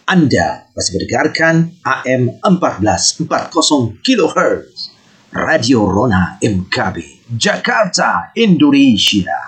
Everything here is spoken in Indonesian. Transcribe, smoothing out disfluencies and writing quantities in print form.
Anda masih mendengarkan AM 1440 kHz Radio Rona MKB Jakarta, Indonesia.